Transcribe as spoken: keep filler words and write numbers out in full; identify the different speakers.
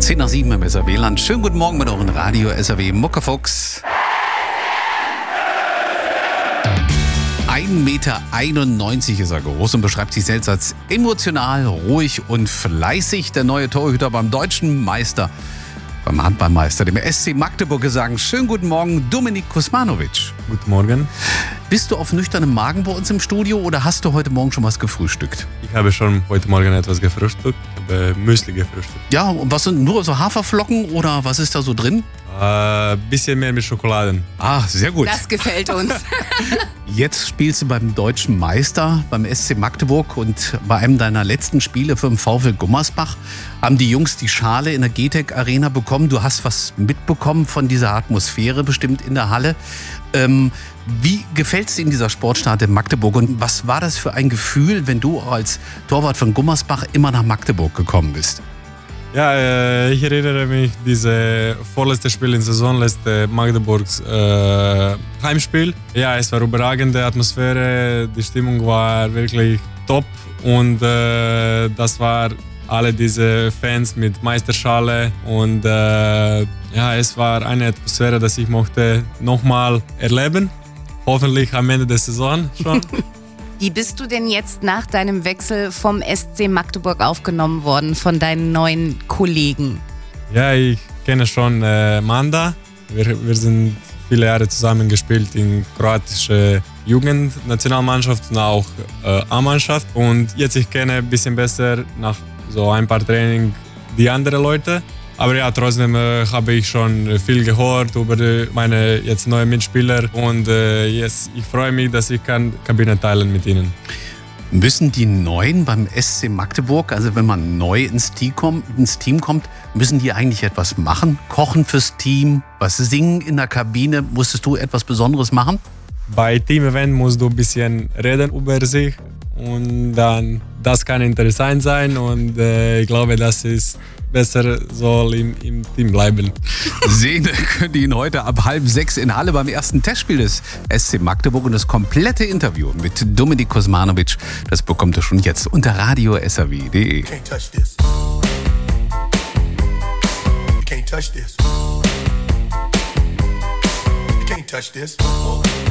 Speaker 1: zehn nach sieben im S R W-Land. Schönen guten Morgen mit euren Radio S R W Muckefuchs. ein Meter einundneunzig ist er groß und beschreibt sich selbst als emotional, ruhig und fleißig. Der neue Torhüter beim deutschen Meister, beim Handballmeister, dem S C Magdeburg, sagen schönen guten Morgen, Dominik Kuzmanovic.
Speaker 2: Guten Morgen.
Speaker 1: Bist du auf nüchternem Magen bei uns im Studio oder hast du heute Morgen schon was gefrühstückt?
Speaker 2: Ich habe schon heute Morgen etwas gefrühstückt, ich habe Müsli gefrühstückt.
Speaker 1: Ja, und was sind nur so Haferflocken oder was ist da so drin?
Speaker 2: Ein äh, bisschen mehr mit Schokoladen.
Speaker 1: Ah, sehr gut.
Speaker 3: Das gefällt uns.
Speaker 1: Jetzt spielst du beim deutschen Meister, beim S C Magdeburg, und bei einem deiner letzten Spiele für den VfL Gummersbach haben die Jungs die Schale in der G T E C Arena bekommen. Du hast was mitbekommen von dieser Atmosphäre bestimmt in der Halle. Ähm, wie gefällt es dir in dieser Sportstadt in Magdeburg und was war das für ein Gefühl, wenn du als Torwart von Gummersbach immer nach Magdeburg gekommen bist?
Speaker 2: Ja, äh, ich erinnere mich, dieses vorletzte Spiel in der Saison, letzte Magdeburgs äh, Heimspiel. Ja, es war überragende Atmosphäre, die Stimmung war wirklich top und äh, das war alle diese Fans mit Meisterschale und äh, ja, es war eine Atmosphäre, die ich mochte nochmal erleben. Hoffentlich am Ende der Saison schon.
Speaker 3: Wie bist du denn jetzt nach deinem Wechsel vom S C Magdeburg aufgenommen worden von deinen neuen Kollegen?
Speaker 2: Ja, ich kenne schon äh, Manda. Wir, wir sind viele Jahre zusammen gespielt in kroatische Jugendnationalmannschaft und auch äh, A-Mannschaft. Und jetzt ich kenne ein bisschen besser nach so ein paar Training die anderen Leute. Aber ja, trotzdem äh, habe ich schon viel gehört über die, meine jetzt neuen Mitspieler und äh, jetzt, ich freue mich, dass ich kann Kabine teilen mit ihnen.
Speaker 1: Müssen die Neuen beim S C Magdeburg, also wenn man neu ins Team kommt, ins Team kommt, müssen die eigentlich etwas machen? Kochen fürs Team, was singen in der Kabine? Musstest du etwas Besonderes machen?
Speaker 2: Bei Team-Event musst du ein bisschen reden über sich und dann, das kann interessant sein und äh, ich glaube, das ist besser soll im, im Team bleiben.
Speaker 1: Sehen könnt ihr ihn heute ab halb sechs in Halle beim ersten Testspiel des S C Magdeburg und das komplette Interview mit Dominik Kuzmanovic, das bekommt ihr schon jetzt unter radio s r w punkt d e.
Speaker 4: Can't touch this. You can't touch this. You can't touch this.